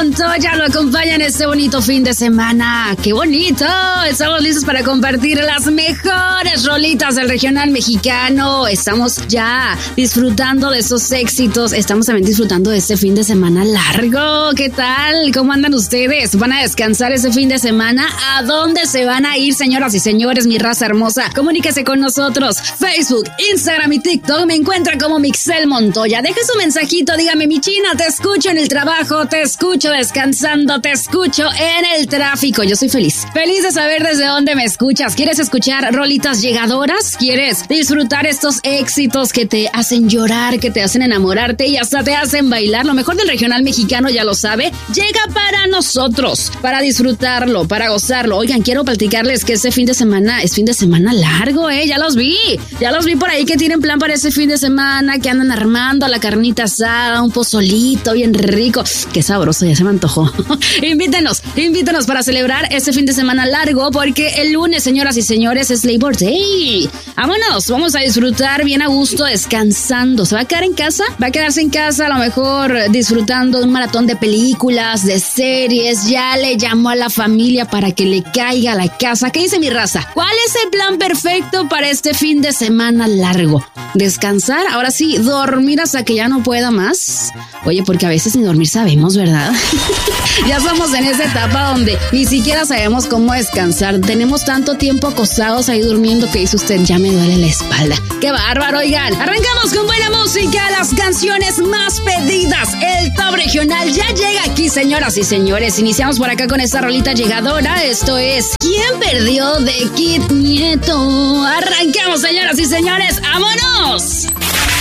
Montoya lo acompaña en este bonito fin de semana. ¡Qué bonito! Estamos listos para compartir las mejores rolitas del regional mexicano. Estamos ya disfrutando de esos éxitos. Estamos también disfrutando de este fin de semana largo. ¿Qué tal? ¿Cómo andan ustedes? ¿Van a descansar ese fin de semana? ¿A dónde se van a ir, señoras y señores, mi raza hermosa? Comuníquese con nosotros. Facebook, Instagram y TikTok me encuentran como Mixel Montoya. Deje su mensajito, dígame, mi china, te escucho en el trabajo, te escucho descansando, te escucho en el tráfico. Yo soy feliz de saber desde dónde me escuchas. ¿Quieres escuchar rolitas llegadoras? ¿Quieres disfrutar estos éxitos que te hacen llorar, que te hacen enamorarte y hasta te hacen bailar? Lo mejor del regional mexicano, ya lo sabe, llega para nosotros, para disfrutarlo, para gozarlo. Oigan, quiero platicarles que este fin de semana es fin de semana largo, ya los vi por ahí que tienen plan para ese fin de semana, que andan armando la carnita asada, un pozolito bien rico. Qué sabroso, ya se me antojó. Invítenos para celebrar este fin de semana largo, porque el lunes, señoras y señores, es Labor Day. Vámonos, vamos a disfrutar bien a gusto, descansando. ¿Se va a quedar en casa? ¿Va a quedarse en casa a lo mejor disfrutando de un maratón de películas, de series? Ya le llamó a la familia para que le caiga a la casa. ¿Qué dice mi raza? ¿Cuál es el plan perfecto para este fin de semana largo? ¿Descansar? Ahora sí, dormir hasta que ya no pueda más. Oye, porque a veces ni dormir sabemos, ¿verdad? Ya estamos en esa etapa donde ni siquiera sabemos cómo descansar. Tenemos tanto tiempo acostados ahí durmiendo que dice usted, ya me duele la espalda. ¡Qué bárbaro! Oigan, arrancamos con buena música, las canciones más pedidas. El top regional ya llega aquí, señoras y señores. Iniciamos por acá con esta rolita llegadora. Esto es ¿Quién perdió? De Kid Nieto. Arrancamos, señoras y señores. ¡Vámonos!